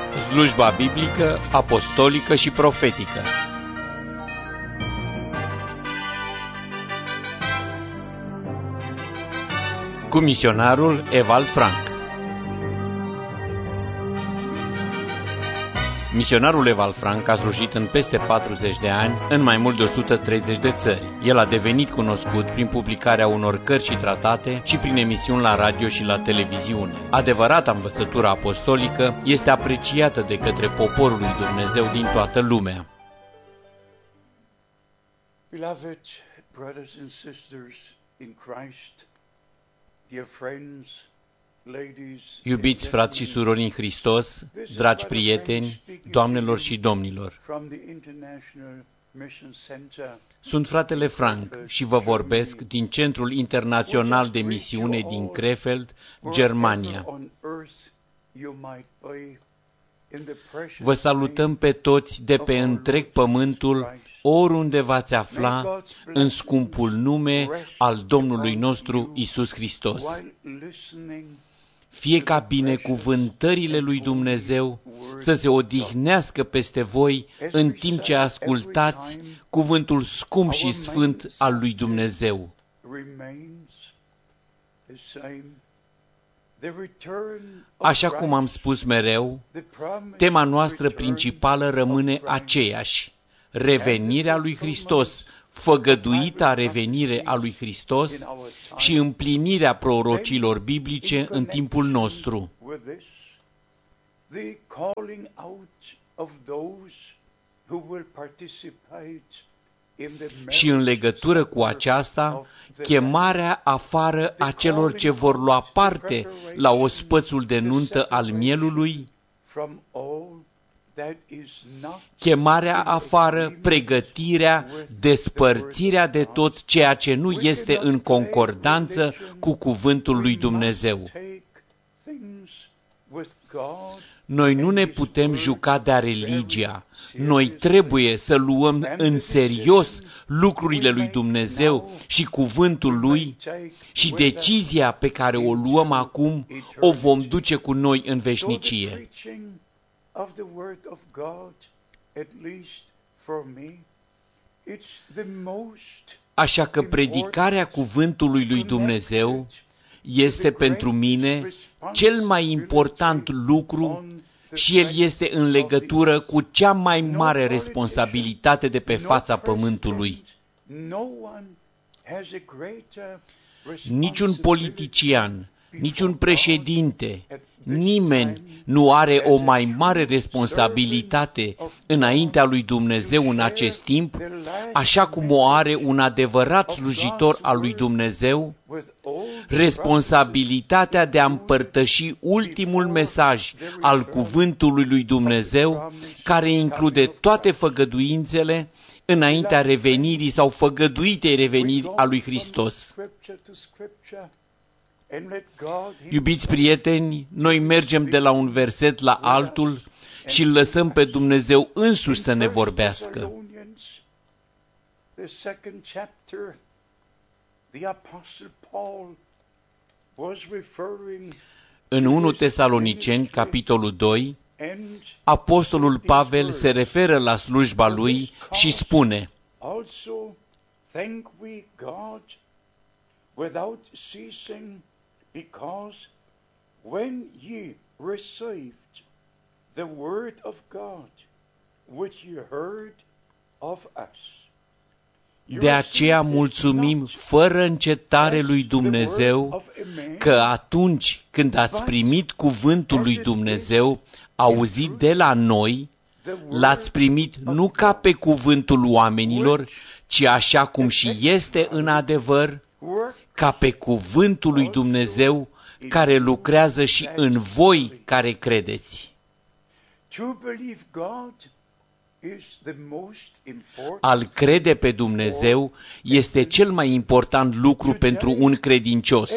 Slujba biblică, apostolică și profetică. Cu misionarul Ewald Frank. Misionarul Ewald Frank a slujit în peste 40 de ani în mai mult de 130 de țări. El a devenit cunoscut prin publicarea unor cărți și tratate și prin emisiuni la radio și la televiziune. Adevărata învățătură apostolică este apreciată de către poporul lui Dumnezeu din toată lumea. Beloved brothers and sisters in Christ, dear friends, ladies, Iubiți frați și surori în Hristos, dragi prieteni, doamnelor și domnilor, sunt fratele Frank și vă vorbesc din Centrul Internațional de Misiune din Krefeld, Germania. Vă salutăm pe toți de pe întreg pământul, oriunde v-ați afla, în scumpul nume al Domnului nostru Iisus Hristos. Fie ca binecuvântările lui Dumnezeu să se odihnească peste voi în timp ce ascultați cuvântul scump și sfânt al lui Dumnezeu. Așa cum am spus mereu, tema noastră principală rămâne aceeași: revenirea lui Hristos, făgăduita revenire a lui Hristos și împlinirea prorocilor biblice în timpul nostru. Și în legătură cu aceasta, chemarea afară a celor ce vor lua parte la ospățul de nuntă al mielului, chemarea afară, pregătirea, despărțirea de tot ceea ce nu este în concordanță cu cuvântul lui Dumnezeu. Noi nu ne putem juca de-a religia. Noi trebuie să luăm în serios lucrurile lui Dumnezeu și cuvântul lui, și decizia pe care o luăm acum o vom duce cu noi în veșnicie. Of the word of God, at least for me, it's the most. Așa că predicarea cuvântului lui Dumnezeu este pentru mine cel mai important lucru și el este în legătură cu cea mai mare responsabilitate de pe fața pământului. Niciun politician, niciun președinte, nimeni nu are o mai mare responsabilitate înaintea lui Dumnezeu în acest timp, așa cum o are un adevărat slujitor al lui Dumnezeu, responsabilitatea de a împărtăși ultimul mesaj al cuvântului lui Dumnezeu, care include toate făgăduințele înaintea revenirii sau făgăduitei reveniri a lui Hristos. Iubiți prieteni, noi mergem de la un verset la altul și îl lăsăm pe Dumnezeu însuși să ne vorbească. În 1 Tesaloniceni, capitolul 2, apostolul Pavel se referă la slujba lui și spune: without ceasing, because when ye received the word of God, which ye heard of us. De aceea mulțumim fără încetare lui Dumnezeu că atunci când ați primit cuvântul lui Dumnezeu auzit de la noi, l-ați primit nu ca pe cuvântul oamenilor, ci așa cum și este în adevăr, ca pe cuvântul lui Dumnezeu care lucrează și în voi care credeți. Al crede pe Dumnezeu este cel mai important lucru pentru un credincios.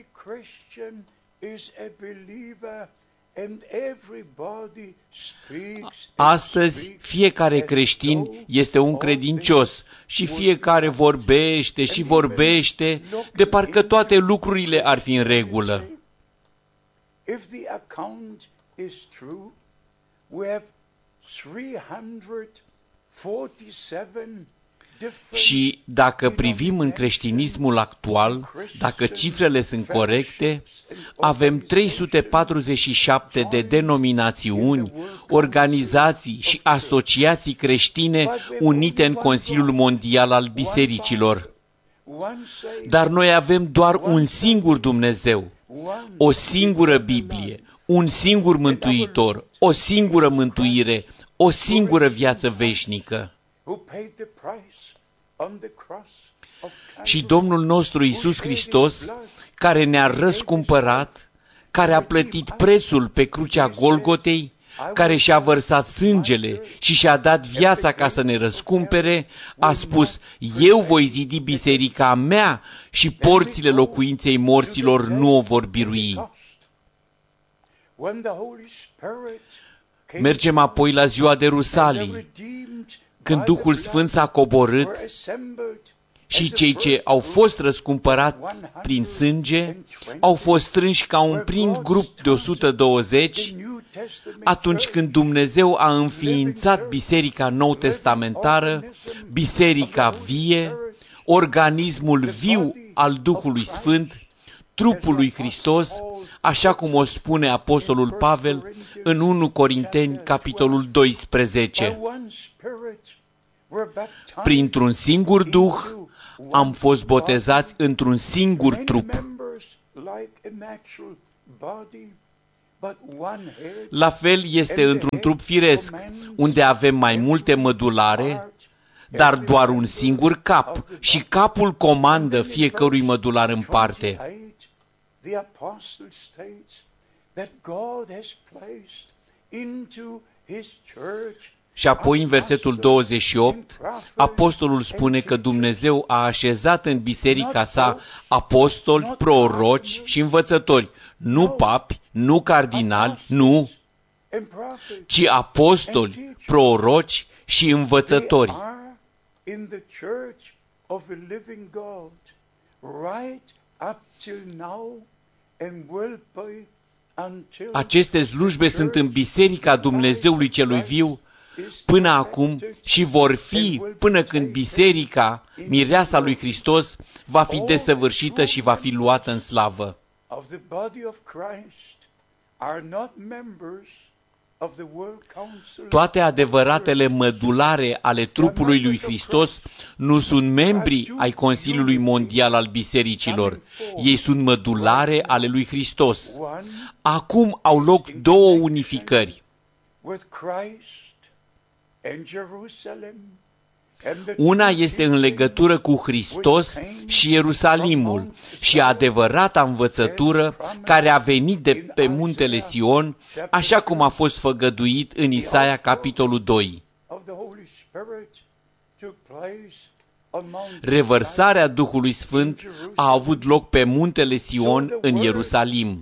Astăzi, fiecare creștin este un credincios și fiecare vorbește și vorbește, de parcă toate lucrurile ar fi în regulă. Și dacă privim în creștinismul actual, dacă cifrele sunt corecte, avem 347 de denominațiuni, organizații și asociații creștine unite în Consiliul Mondial al Bisericilor. Dar noi avem doar un singur Dumnezeu, o singură Biblie, un singur Mântuitor, o singură mântuire, o singură viață veșnică. Și Domnul nostru Iisus Hristos, care ne-a răscumpărat, care a plătit prețul pe crucea Golgotei, care și-a vărsat sângele și și-a dat viața ca să ne răscumpere, a spus: eu voi zidi biserica mea și porțile locuinței morților nu o vor birui. Mergem apoi la ziua de Rusalii, când Duhul Sfânt s-a coborât și cei ce au fost răscumpărați prin sânge au fost strânși ca un prim grup de 120, atunci când Dumnezeu a înființat Biserica Nou-Testamentară, Biserica vie, organismul viu al Duhului Sfânt, trupul lui Hristos, așa cum o spune Apostolul Pavel în 1 Corinteni, capitolul 12. Printr-un singur Duh am fost botezați într-un singur trup. La fel este într-un trup firesc, unde avem mai multe mădulare, dar doar un singur cap, și capul comandă fiecărui mădular în parte. Și apoi, în versetul 28, apostolul spune că Dumnezeu a așezat în biserica sa apostoli, proroci și învățători, nu papi, nu cardinali, nu, ci apostoli, proroci și învățători. Aceste slujbe sunt în biserica Dumnezeului celui viu până acum și vor fi până când biserica, mireasa lui Hristos, va fi desăvârșită și va fi luată în slavă. Toate adevăratele mădulare ale trupului lui Hristos nu sunt membri ai Consiliului Mondial al Bisericilor. Ei sunt mădulare ale lui Hristos. Acum au loc două unificări. Una este în legătură cu Hristos și Ierusalimul și adevărata învățătură care a venit de pe muntele Sion, așa cum a fost făgăduit în Isaia capitolul 2. Revărsarea Duhului Sfânt a avut loc pe muntele Sion în Ierusalim.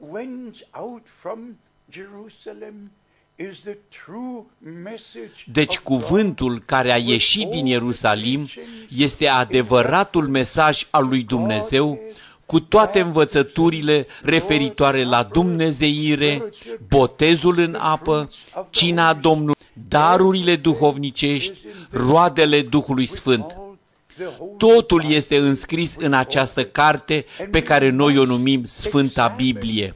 Deci cuvântul care a ieșit din Ierusalim este adevăratul mesaj al lui Dumnezeu, cu toate învățăturile referitoare la dumnezeire, botezul în apă, cina Domnului, darurile duhovnicești, roadele Duhului Sfânt. Totul este înscris în această carte pe care noi o numim Sfânta Biblie.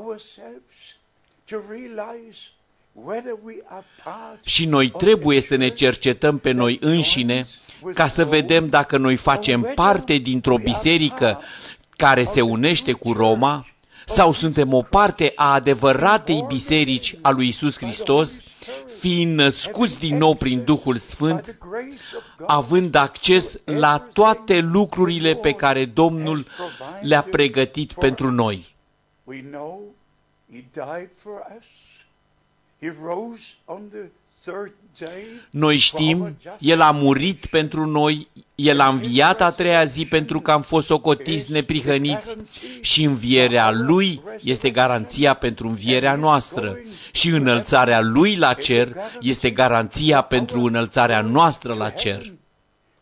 Și noi trebuie să ne cercetăm pe noi înșine ca să vedem dacă noi facem parte dintr-o biserică care se unește cu Roma sau suntem o parte a adevăratei biserici a lui Iisus Hristos, fiind născuți din nou prin Duhul Sfânt, având acces la toate lucrurile pe care Domnul le-a pregătit pentru noi. Noi știm, El a murit pentru noi, El a înviat a treia zi pentru că am fost socotiți neprihăniți și învierea Lui este garanția pentru învierea noastră și înălțarea Lui la cer este garanția pentru înălțarea noastră la cer.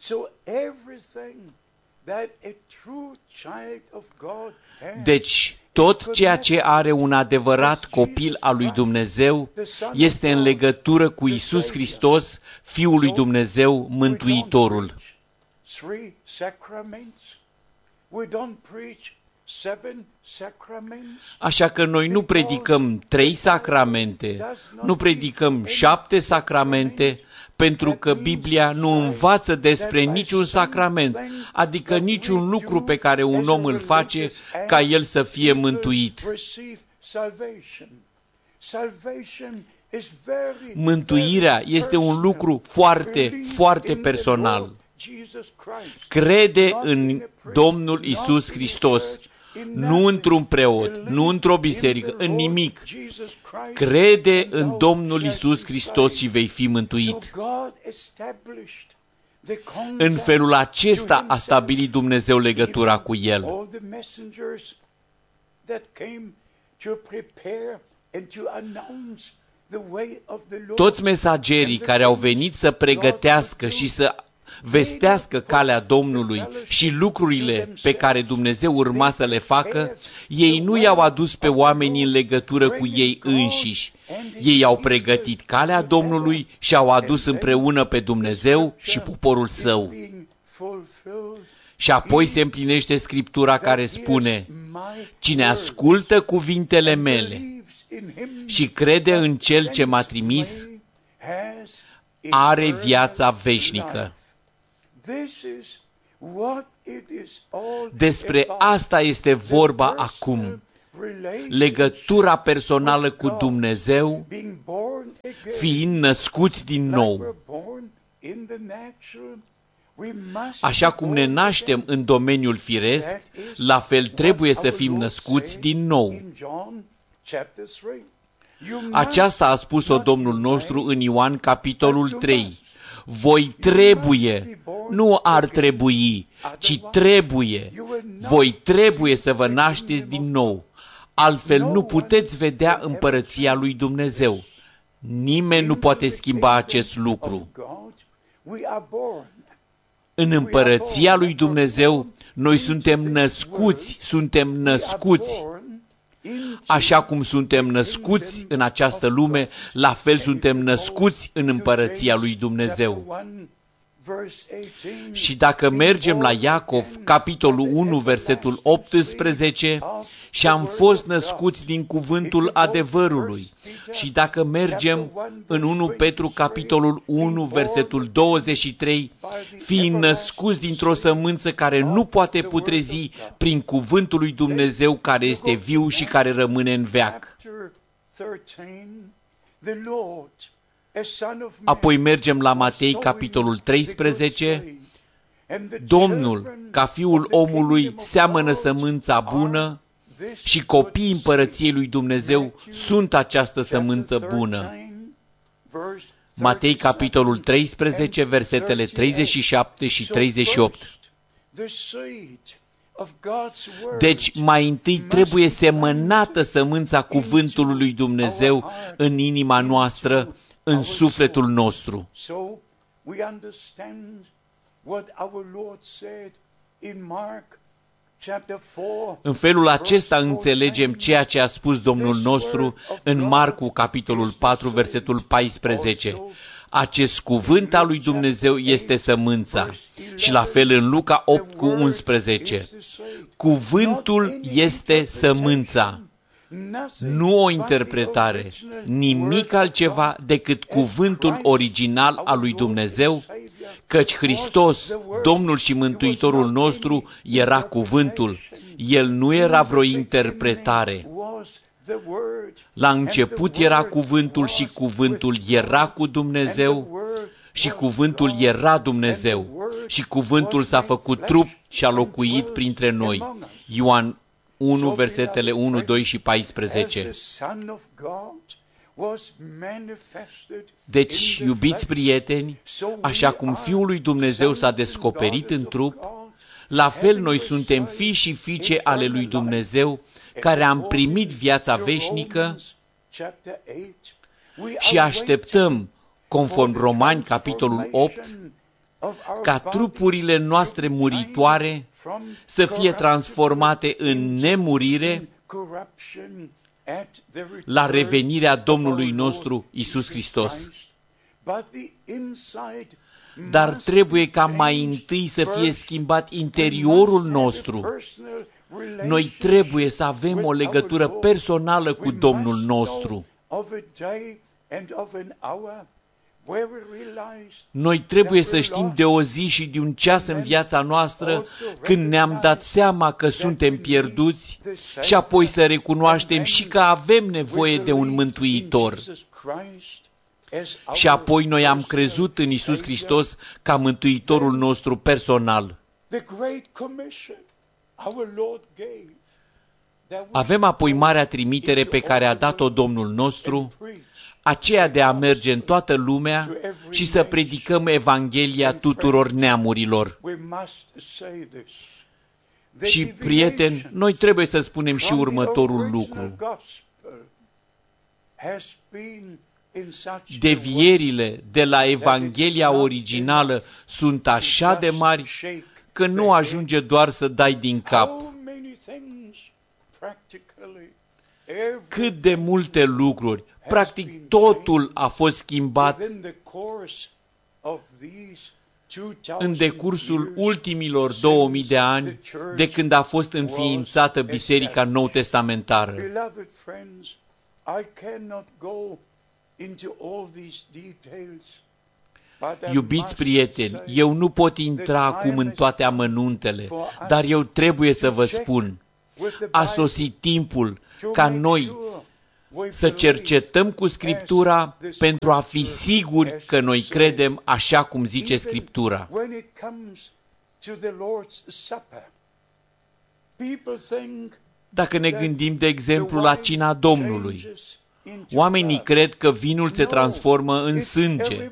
Deci, Tot ceea ce are un adevărat copil al lui Dumnezeu este în legătură cu Iisus Hristos, Fiul lui Dumnezeu, Mântuitorul. Așa că noi nu predicăm 3 sacramente, nu predicăm 7 sacramente, pentru că Biblia nu învață despre niciun sacrament, adică niciun lucru pe care un om îl face ca el să fie mântuit. Mântuirea este un lucru foarte, foarte personal. Crede în Domnul Iisus Hristos, nu într-un preot, nu într-o biserică, în nimic. Crede în Domnul Iisus Hristos și vei fi mântuit. În felul acesta a stabilit Dumnezeu legătura cu El. Toți mesagerii care au venit să pregătească și să vestească calea Domnului și lucrurile pe care Dumnezeu urma să le facă, ei nu i-au adus pe oameni în legătură cu ei înșiși. Ei au pregătit calea Domnului și au adus împreună pe Dumnezeu și poporul său. Și apoi se împlinește Scriptura care spune: cine ascultă cuvintele mele și crede în Cel ce m-a trimis, are viața veșnică. Despre asta este vorba acum. Legătura personală cu Dumnezeu, fiind născuți din nou. Așa cum ne naștem în domeniul firesc, la fel trebuie să fim născuți din nou. Aceasta a spus-o Domnul nostru în Ioan, capitolul 3. Voi trebuie, nu ar trebui, ci trebuie. Voi trebuie să vă nașteți din nou. Altfel nu puteți vedea împărăția lui Dumnezeu. Nimeni nu poate schimba acest lucru. În împărăția lui Dumnezeu, noi suntem născuți. Așa cum suntem născuți în această lume, la fel suntem născuți în împărăția lui Dumnezeu. Și dacă mergem la Iacov, capitolul 1, versetul 18, și am fost născuți din cuvântul adevărului. Și dacă mergem în 1 Petru, capitolul 1, versetul 23, fiind născuți dintr-o sămânță care nu poate putrezi, prin cuvântul lui Dumnezeu care este viu și care rămâne în veac. Apoi mergem la Matei, capitolul 13, Domnul, ca Fiul omului, seamănă sămânța bună și copiii împărăției lui Dumnezeu sunt această sămânță bună. Matei, capitolul 13, versetele 37 și 38. Deci, mai întâi trebuie semănată sămânța cuvântului lui Dumnezeu în inima noastră, în sufletul nostru. În felul acesta înțelegem ceea ce a spus Domnul nostru în Marcu, capitolul 4, versetul 14. Acest cuvânt al lui Dumnezeu este sămânța. Și la fel în Luca 8 cu 11. Cuvântul este sămânța. Nu o interpretare, nimic altceva decât cuvântul original al lui Dumnezeu, căci Hristos, Domnul și Mântuitorul nostru, era cuvântul. El nu era vreo interpretare. La început era cuvântul și cuvântul era cu Dumnezeu și cuvântul era Dumnezeu și cuvântul s-a făcut trup și a locuit printre noi. Ioan 1, versetele 1, 2 și 14. Deci, iubiți prieteni, așa cum Fiul lui Dumnezeu s-a descoperit în trup, la fel noi suntem fii și fiice ale lui Dumnezeu, care am primit viața veșnică și așteptăm, conform Romani, capitolul 8, ca trupurile noastre muritoare să fie transformate în nemurire la revenirea Domnului nostru Iisus Hristos. Dar trebuie ca mai întâi să fie schimbat interiorul nostru. Noi trebuie să avem o legătură personală cu Domnul nostru. Noi trebuie să știm de o zi și de un ceas în viața noastră când ne-am dat seama că suntem pierduți și apoi să recunoaștem și că avem nevoie de un mântuitor. Și apoi noi am crezut în Iisus Hristos ca mântuitorul nostru personal. Avem apoi marea trimitere pe care a dat-o Domnul nostru, aceea de a merge în toată lumea și să predicăm Evanghelia tuturor neamurilor. Și, prieteni, noi trebuie să spunem și următorul lucru. Devierile de la Evanghelia originală sunt așa de mari că nu ajunge doar să dai din cap. Cât de multe lucruri, practic totul a fost schimbat în decursul ultimilor 2000 de ani de când a fost înființată Biserica Nou-Testamentară. Iubiți prieteni, eu nu pot intra acum în toate amănuntele, dar eu trebuie să vă spun, a sosit timpul ca noi să cercetăm cu Scriptura pentru a fi siguri că noi credem așa cum zice Scriptura. Dacă ne gândim, de exemplu, la cina Domnului, oamenii cred că vinul se transformă în sânge.